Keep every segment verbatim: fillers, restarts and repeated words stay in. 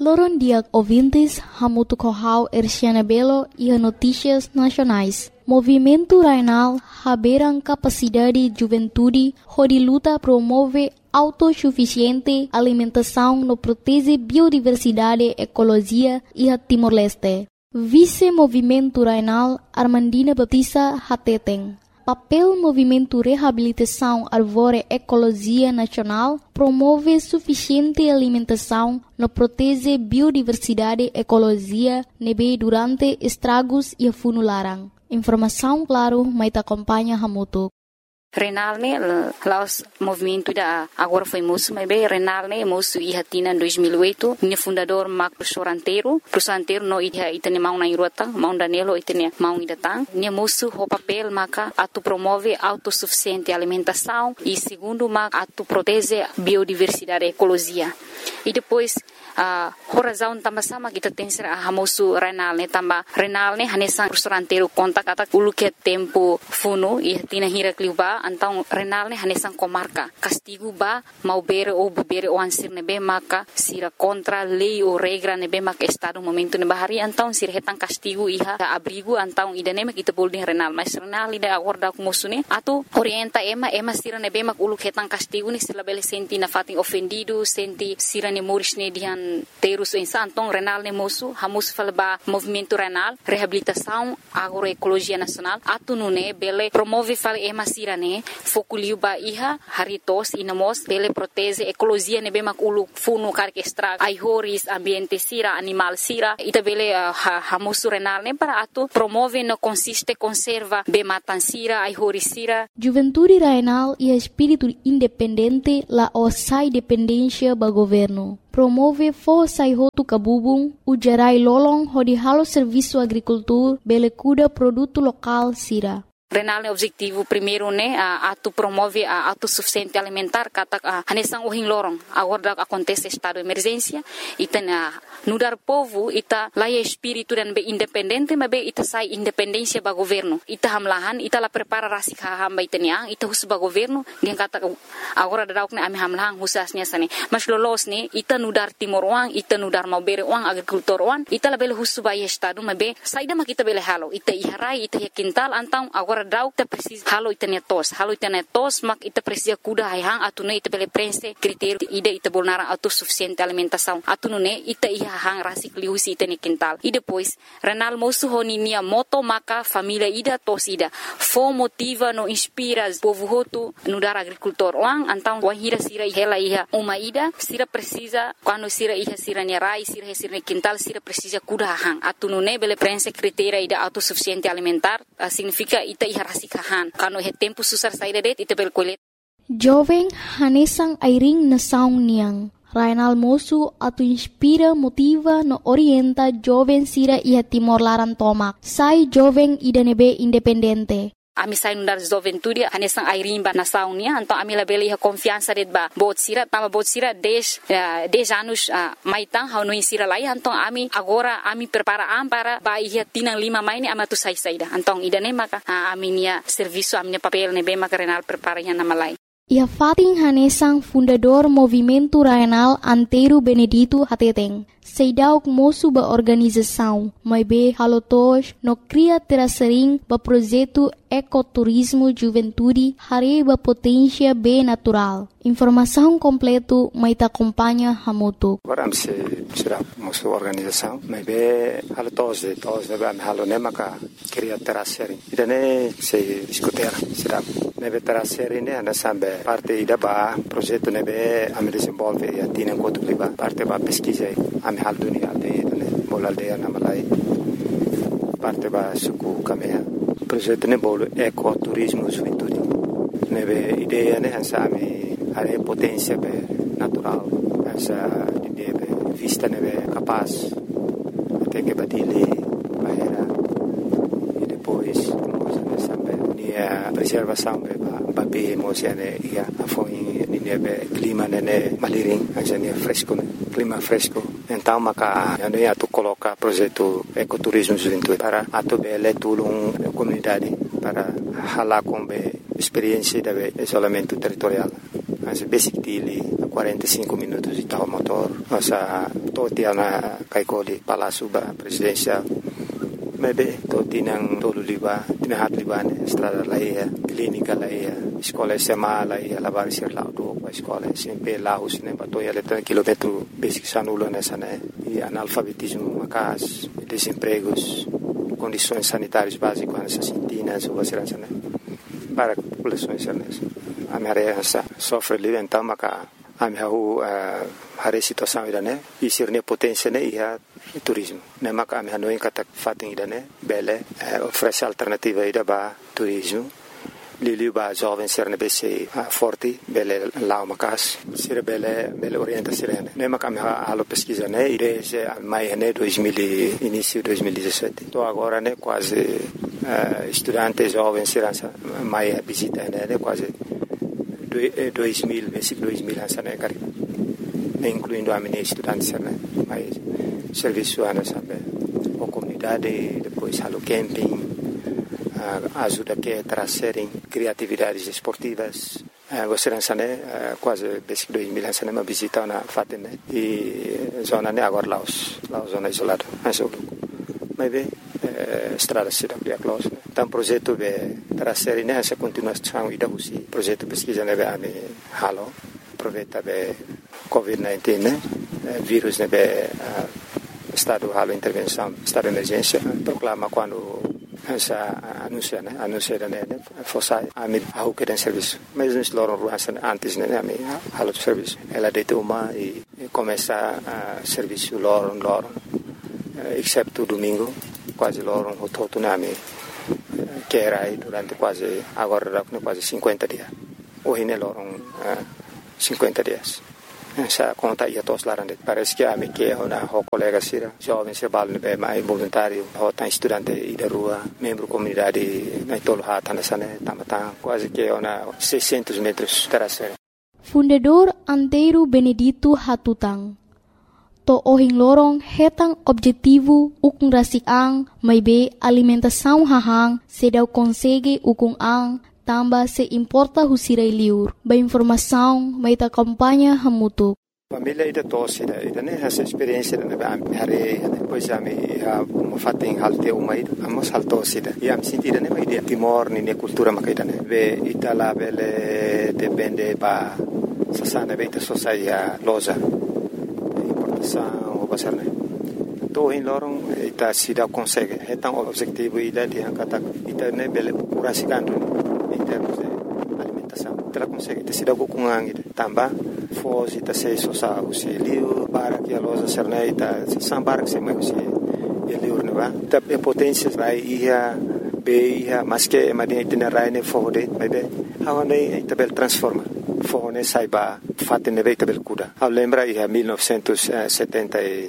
Loron dia ouvintes, Hamutu Kohau Erciana Belo e a Notícias Nacionais. Movimento Rainal haberam capacidade de juventude, onde luta promove autossuficiente alimentação no protege biodiversidade, ecologia e a Timor-Leste. Vice-Movimento Rainal Armandina Baptista Hateteng. Papel Movimento Reabilitação Arvore Ecologia Nacional promove suficiente alimentação no protege biodiversidade, ecologia, nebe durante estragos e funularam. Informação, claro, mas acompanha Hamutu. Renal ne laos movimento da agora foi moço, mas bem Renal ne moço e hatina em dois mil e oito, ne fundador Mac professor Anteiro, professor Anteiro no ida itane mau na irota, mau Danilo itane mau ida tang, ne moço o papel maca atu promove autossuficiente alimentação e segundo maca atu protege biodiversidade e ecologia. E depois a uh, razão também sama kita tem ser a moço Renal ne também Renal ne hanesan professor Anteiro conta kata ulu que tempo funo e hatina hira kliuba então Renal ne hanesan comarca castigo ba mau bere ou bere o ansir nebe maka sira contra lei ou regra nebe maka estado momento ne bahari então sira hetan castigo iha abrigo então idane mak kita boleh Renal mas Renal ida agora com moço ne atu orienta ema ema sira nebe mak ulu hetan castigo ni sila bele senti na fatin ofendido senti sira ne moris ne dihan terus insan então Renal ne moço hamus falba movimento Renal reabilitação agroecologia nacional atu nune bele promove fal ema sira ne fokuliu ba iha haritos inamos bele protege ecologia nebe mak ulu funu karke extra ai horis ambiente sira animal sira ita bele uh, ha, hamusu Renal ne para atu promove no consiste conserva be matan sira ai horis sira. Juventude Rainal e espírito independente la osai dependência ba governo. Promove força e roto cabubung, o gerai lolong hodi halo serviço agricultura, bele cuida produto local sira. Renal ne objetivo primeiro ne a atu promove a autossuficiente alimentar kata hanesan ohin lorong agora acontece estado de emergência ita na nudar povo ita laia espírito dan be independente mas be ita sai independência ba governo ita hamlahan ita la prepara rasik hamba ita niang ita hus ba governo dia kata agora dauk ne ami hamlahan husasnya sane mas lolos ne ita nudar timor wang ita nudar mau bere wang agricultor wang ita la bele hus ba estado mas be saida mak ita bele halo ita iharai ita ya quintal antang agora dauk ita precisa halo ita ne tos halo ita ne tos mak ita precisa kuda hang atune ita bele prense critério ida ita bolnara autossuficiente alimentação atune ita iha hang rasik liusi ita ne quintal e depois Renal moço honi nia moto maka família ida tos ida fo motiva no inspira povo hotu no dar agricultor wang antang wan hira sira hela iha uma ida sira precisa quando sira iha sira ne rai sira sira ne quintal sira precisa kuda hang atune bele prense critério ida autossuficiente alimentar uh, significa ita iha rasik hang kano he tempo susar saída det ita bel kolet. Jovem hanesang airing na saung niang. Rainal moço atu inspira, motiva, no orienta jovem sira iha Timor Laran tomak. Sai jovem ida nebe independente. Ami sai nundar juventude hanesang airing ba na saung nia então ami la bele iha confiança det ba bot sira tama bot sira dez uh, dez anos uh, maitang hau no sira lai então ami agora ami prepara am para ba iha tinang lima mai ni ama tu sai saida então ida ne maka uh, ami nia serviço ami papel ne be maka Renal prepara nya na malai. Ia Fatin hanesang fundador Movimento Rainal Anteiro Benedito Hateteng. Seidauk moço ba organização, mas be halotos no cria terasering ba projeto ecoturismo juventude hare ba potência be natural. Informação completo mas ta acompanha Hamutu. Agora se será moço organização, mas be halotos de tos de am halone maka cria terasering. Idane se discutir será nebe terasering ne ana sambe parte ida ba projeto nebe am desenvolve e atina kotu liba parte ba pesquisa am hal dunia aldeia ne bol aldeia na malai parte ba suku kamea projeto ne bol ecoturismo juventude nebe ideia ne hansami are potência be natural essa ideia be vista nebe capaz até que badile bahera e depois nós ne sambe nia preservação be ba be mosiane ia afoi nia be clima ne maliring asa nia fresco clima fresco então maka ano ia tu coloca projeto ecoturismo juventude para atu bele tulung comunidade para hala com be experiência de isolamento territorial as basic dili quarenta e cinco minutos de tal motor. Nossa, todo dia na Kaikoli, Palácio Presidencial. Maybe todo tinang todo liba, tinahat liba ne, estrada laia, clínica laia, escola S M A laia, lavar ser lá do a escola, sempre lá os ne, batoia letra quilômetro basic sanulo nessa né, e analfabetismo, macas, desempregos, condições sanitárias básicas nessas sintinas, ou assim, né, para a população nessa. A minha área sofre livre então, maca a minha rua a situação ida né, e ser ne potência né, e a turismo. Ne maka ami hanoi kata fating ida ne, bele oferece alternativa ida ba turismo. Lili ba jovem ser ne bese forte, bele lao makas, ser bele bele orienta sirene. Ne maka ami halo pesquisa né, desde mai né dois mil início dois mil e dezessete. Tô agora né quase uh, estudante jovem ser mai visita né, quase dois mil, basic dois mil ansa né cari. Incluindo a minha estudante né, mas serviço ana sabe, a comunidade, depois halo camping, uh, ajuda que a trazerem criatividades esportivas. Uh, gostaria de né, quase basic dois mil ansa né, uma visita na fatem né, e zona né agora Laos, Laos zona isolada, mas o mas bem estrada cidade de Laos. Então projeto de trazer né essa continuação e da usi projeto pesquisa né a me halo aproveita de covid dezenove né, vírus né estado halo intervenção, estado de emergência, proclama quando essa anuncia né, anuncia né, fossai a me a que den serviço, mas nos loram ruas antes né, a me halo de serviço, ela deita uma e começa a serviço loram loram, exceto domingo, quase loram o todo né, me que era aí durante quase agora quase cinquenta dias, hoje né loram cinquenta dias. Essa conta ia todos lá dentro. Parece que a minha que é uma colega sira, jovem se bala bem mais voluntário, ou tá estudante e da rua, membro comunidade, na tolo hata nessa né, tamatan, quase que é uma seiscentos metros terceira. Fundador Antero Benedito Hatutang. To ohing lorong hetang objetivo ukung rasiang may be alimentação hahang sedau consegue ukung ang tamba se importa husirai liur. Ba informação may ta kampanya hamutuk. Família ida tosse ida ida né essa experiência né ba hare depois a me uma fating halte uma ida amos haltosse ida e am sentida né ida timor ni cultura makaida né be itala bele depende ba sasana be ita sociedade loja importação ou basar né to em lorong ita sida consegue então objetivo ida dia kata ita né bele curasikan em termos de alimentação. Ela consegue ter sido com ang tamba, foz ita sei sosa usi liu para que a loja serne ita sambar que se mai usi liu neva. Ta potência rai ia be ia mas que madin ita rai ne fode, bebe. Hawane ita bel transforma. Fone saiba fate neve ita bel kuda. Ao lembra ia mil novecentos e setenta e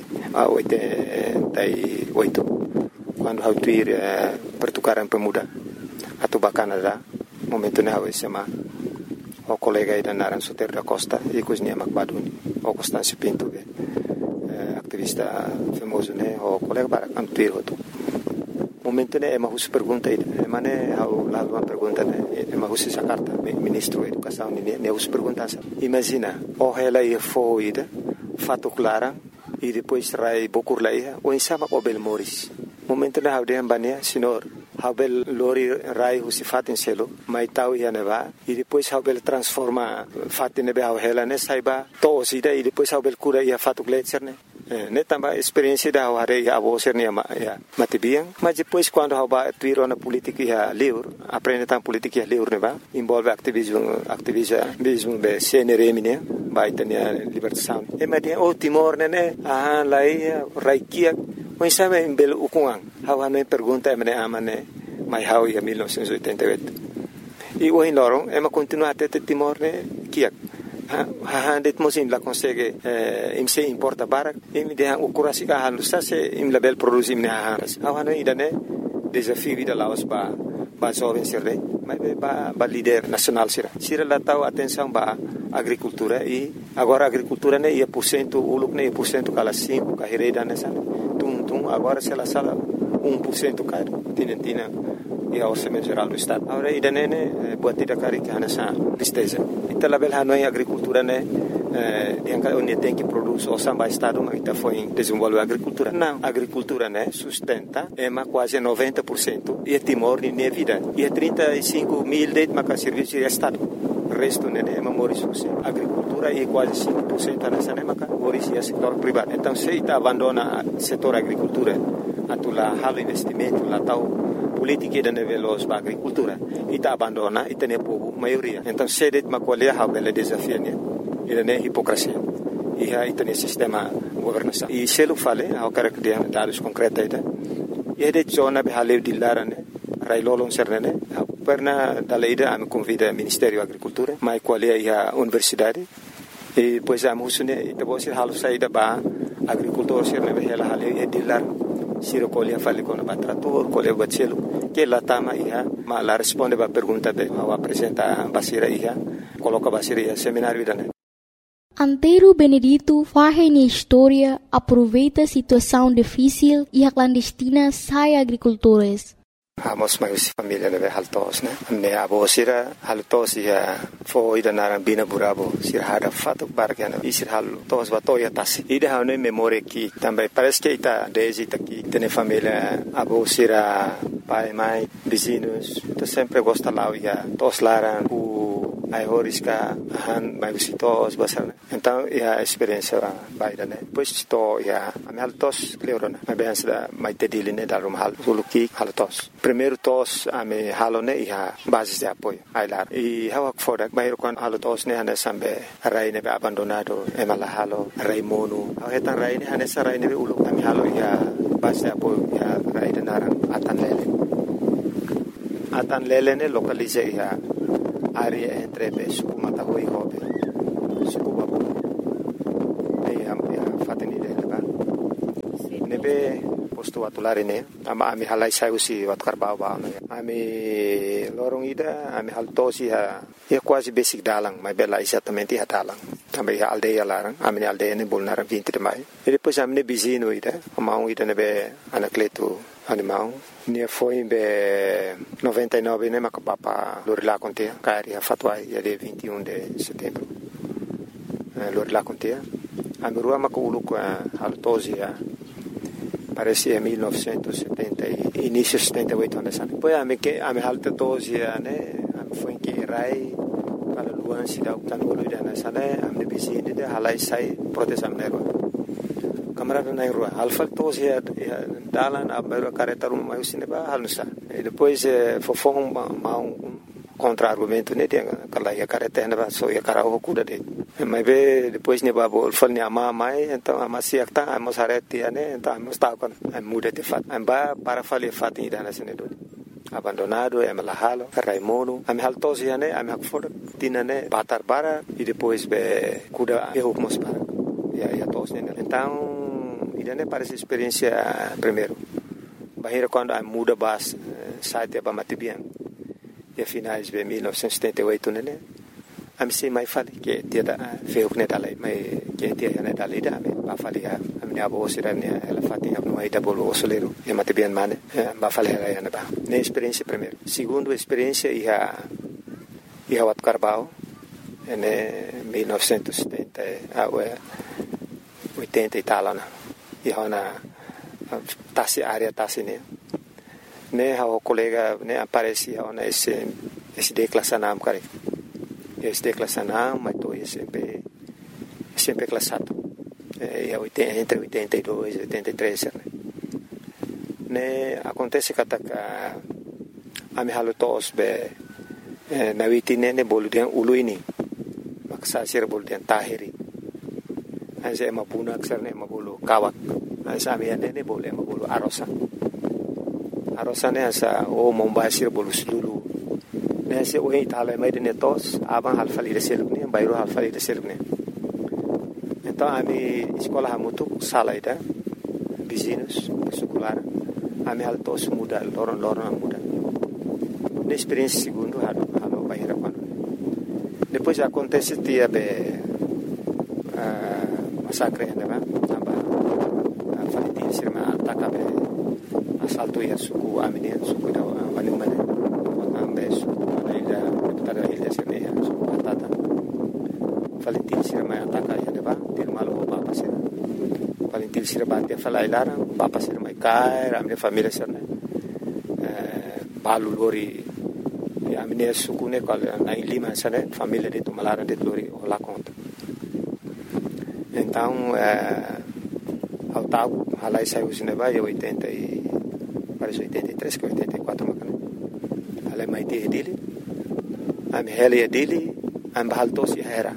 oito quando ao tuir pertukaran pemuda atau Canada. Momento ne hawe sema o colega ida naran Soter da Costa e cozinha Macbaduni o Constâncio Pinto be activista famoso ne o colega para cantuir hoto momento ne ema hus pergunta ida ema ne hau la uma pergunta ne ema hus essa carta ministro da educação ne ne hus pergunta imagina o ela ia fo ida fato clara e depois rai bokur laia o insama o bel moris momento ne hau de ambania senhor Habel lori rai husi fatin selo mai tau ia neva e depois Habel transforma fatin nebe hau hela ne saiba to sida e depois Habel cura ia fatu gletser ne ne tamba experiência da hare ia abo ser ne ya matibiang mas depois quando haba tuiro na política ia liur aprende tam política ia liur neva envolve ativismo ativismo be C N R M ne vai tenia libertação e madia o Timor ne ah lai raikia Mas sabe em belo ukuang, hawa no pergunta emane amane mai hau ia mil novecentos e oitenta e oito. E o em lorong ema continua até Timor ne kiak. Ha ha det mosin la consegue eh, im se importa barak, im de o kurasi ka halu sa se im label produzi im ne ha haras. Hawa no idane desafio da Laos ba ba jovem sirre, mas ba ba líder nacional sira. Sira la tau atenção ba agricultura e agora agricultura ne ia por cento uluk ne ia por cento kala cinco ka hereda nessa. Tum agora se ela sala um por cento caro tinentina e a orçamento geral do estado agora ida nene buatida cari que nessa tristeza ita label hanoi agricultura ne yang onde tem que produzir o samba estado mas está foi desenvolver a agricultura não a agricultura né sustenta é mais quase noventa por cento e Timor nem vida e trinta e cinco mil de mais serviço de estado o resto né é memória a agricultura é quase cinco por cento nessa né mas memória é setor privado então se está abandona setor agricultura atula halo investimento lá tal política da nível da agricultura e está abandona e tem pouco maioria então se det uma qual é a bela desafio né ele é hipocrisia e aí tem sistema governação e se ele fala ao cara que tem dados concretos aí e é de zona be haleu de lara né railolong serne perna daleida am convida Ministério da Agricultura mai qual é a universidade e pois a musune e depois halu saída ba agricultor serne be ela haleu e de lar siro colia fale com o trator colia bacelo que lá tama ia ma la responde ba pergunta be ao apresenta basira ia coloca basira ia seminário da né. Antero Benedito faz na história, aproveita a situação difícil e a clandestina sai agricultores. Amos mais família né haltos né me abo sira haltos ia foi da narambina burabo sira hada fato bargana e sira haltos batoya tasi ida hane memória que também parece que está desde aqui tem família abo sira pai mãe vizinhos então sempre gosta lá ia tos laran ai horiska han mai visitos basar então a experiência vai da né depois estou ia a me haltos leorona a bem da mai tedili né da rum hal suluki haltos primeiro tos a me halone ia base de apoio ai lá e hawa fora mai con haltos né ane sambe rai ne abandonado e mala halo rai monu a hetan rai ne ane sarai ne ulu a me halo ia base de apoio ia rai de naran atan lele atan lele ne localize ia área entre Suku Matahui e Hobe, Suku Babu, e a fatini dele lá. Nebe posto atular ini, ama ami halai saiu si watkar bau bau né. Ami lorong ida, ami halto si ha, é quase basic dalang, mas bela exatamente ha dalang. Também a aldeia larang, ami aldeia ne bolnar vinte de maio. E depois ami ne bizino ida, amau ida nebe anacleto animal. Nia foi em noventa e nove né macapapa Lorila contea cari a fatwa ia de vinte e um de setembro Lorila contea a mirua maculu com a altosia parece em mil novecentos e setenta início de setenta e oito anos depois a me que a me altosia né foi em que rai para luan se dá o canolo da nessa né a me vizinha de halai sai proteção nero camarada na rua alfa tos ya dalan abero careta rum mai usine ba halusa e depois fofong ma um contra argumento ne tem aquela ya careta na so ya cara o cuda de mas be depois ne ba bol fal ne ama mai então ama si acta amos arete ne então amos ta con muda de fat amba para fale fat ida na sene do abandonado é malahalo raimono am haltos ya ne am hakfor tinane batar bara e depois be cuda eu mos para ya ya tos ne então idane parece experiência primeiro bahira quando a muda bas site ba matibian e finais de mil novecentos e setenta e oito né am se mai fale que dia da feu ne dalai mai que dia ne dalai da me ba fale a minha avó sira ne ela fatinha no aí da bolo solero e matibian mane ba fale ela ne ba ne experiência primeiro segundo experiência ia ia wat carbao ne mil novecentos e setenta a oitenta e tal né e hona tasi área tasi né né o colega né aparecia ona esse esse declassanam cara esse declassanam mas tô sempre sempre classado é entre oitenta e dois e oitenta e três né né acontece que a a me halutos be na vitine ne boludian uluini maksa sir boludian tahiri saya mapuna aksarnya mabulu kawak saya mian ini boleh mabulu arosa arosanya sa o mombasir bolu dulu nese o itala mai de netos abang halfali de selukni bayro halfali de selukni então ami escola hamutu salaida vizinhos secular ami altos muda loron loron muda na experiência segundo halo halo bayra quando depois acontece dia be masakre né aba falitir sirma atakabe asalto ya suku amine suku da wani mane ambe suku ila tada ila sirne suku atata Valentil sira mai ataka ya deba dir malo papa sira Valentil sira ba dia falai lara papa sira mai kai ramne família sira eh balu lori ya amine sukune kal na lima sira família de tumalara de lori ola conta então eh ao tal halai sai usine ba ya oitenta e parece oitenta e três que oitenta e quatro makane halai mai te dele am heli dele am bahaltos ya era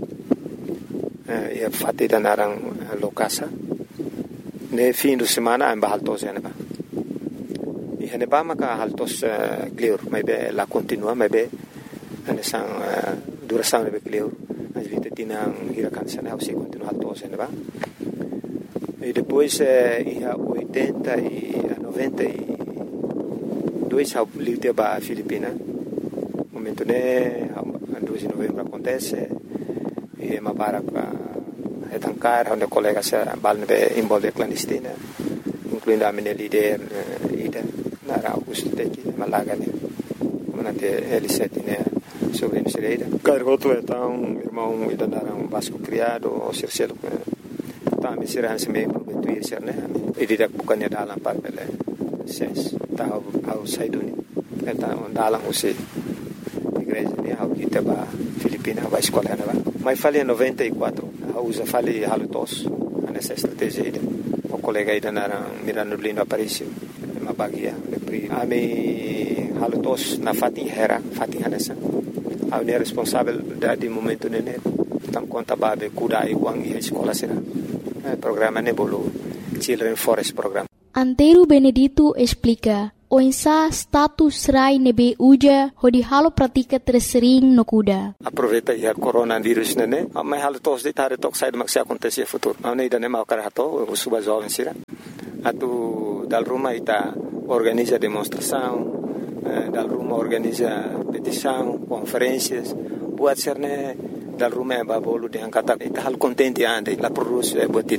e fatti da narang lokasa ne fim de semana am bahaltos ya neba e neba maka haltos clear mai be la continua mai be ane sang duração ne be clear as vita tinang hirakan sana o se continua haltos ya neba e depois e a oitenta e a noventa e dois ao livre ba Filipina momento ne dois de novembro acontece e uma para é tancar onde colegas se balne envolve clandestina incluindo a minha líder ida na Augusto Teki Malaga né manate L sete né sobre isso aí cargoto então irmão ida na um Vasco criado o Circelo tá me será se me prometuir ser né e didak bukannya dalam parpele ses tahu au saiduni então dalam usi igreja né ao kita ba Filipina ba escola né ba mas falei noventa e quatro a usa falei halutos nessa estratégia aí o colega aí na Mirano Lindo Aparício uma bagia a me halutos na fatin hera fatin hanessa a ne responsável da de momento nene tam conta babe kuda e wang e escola será programa ne bolo Children Forest Program. Antero Benedito explica o insa status rai nebe uja hodi halo pratika tersering no kuda. Aproveita ya coronavírus nene, mas halo tos de tare tok sai maksi acontecer futuro. Não ida nem mau karato, o suba jovem sira. Atu dal Roma ita organiza demonstração, dal Roma organiza petição, conferências, buat serne dal Roma ba bolu de angkata ita hal contente ande la produce buat